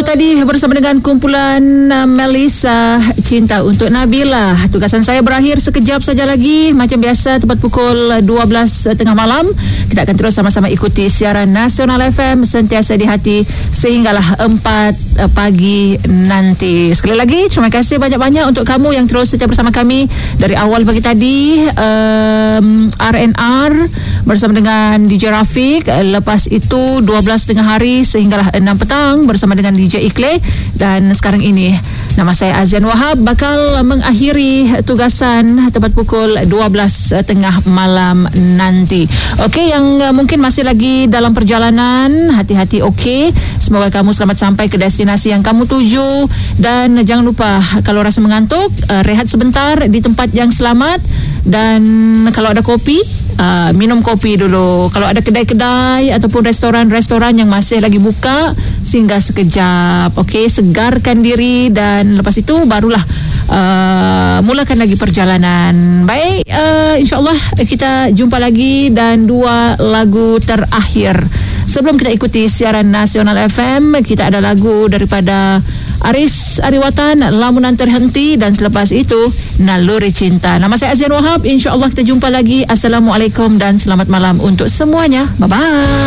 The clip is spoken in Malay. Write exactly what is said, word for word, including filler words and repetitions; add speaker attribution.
Speaker 1: tadi bersama dengan kumpulan uh, Melissa Cinta untuk Nabila. Tugasan saya berakhir sekejap saja lagi. Macam biasa tepat pukul dua belas tengah malam kita akan terus sama-sama ikuti siaran Nasional F M sentiasa di hati sehinggalah empat uh, pagi nanti. Sekali lagi terima kasih banyak-banyak untuk kamu yang terus setia bersama kami dari awal pagi tadi. um, R and R bersama dengan D J Rafiq, lepas itu dua belas tengah hari sehinggalah enam petang bersama dengan D J Ikle, dan sekarang ini nama saya Azian Wahab bakal mengakhiri tugasan tepat pukul dua belas tengah malam nanti. Okey, yang uh, mungkin masih lagi dalam perjalanan, hati-hati okey. Semoga kamu selamat sampai ke destinasi yang kamu tuju, dan jangan lupa kalau rasa mengantuk, uh, rehat sebentar di tempat yang selamat, dan kalau ada kopi, Uh, minum kopi dulu. Kalau ada kedai-kedai ataupun restoran-restoran yang masih lagi buka, singgah sekejap. Okey, segarkan diri, dan lepas itu barulah uh, mulakan lagi perjalanan. Baik, uh, insyaAllah kita jumpa lagi, dan dua lagu terakhir sebelum kita ikuti siaran Nasional F M, kita ada lagu daripada Aris Ariwatan, Lamunan Terhenti, dan selepas itu Naluri Cinta. Nama saya Azian Wahab. InsyaAllah kita jumpa lagi. Assalamualaikum dan selamat malam untuk semuanya. Bye-bye.